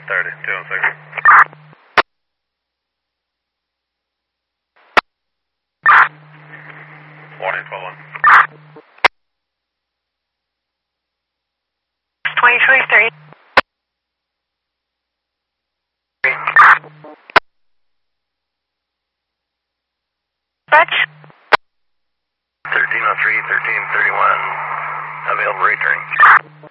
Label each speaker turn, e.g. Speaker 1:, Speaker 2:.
Speaker 1: 30, 216. Warning 12-1.
Speaker 2: 2023. Dispatch.
Speaker 1: 1303, 1331. Available returning.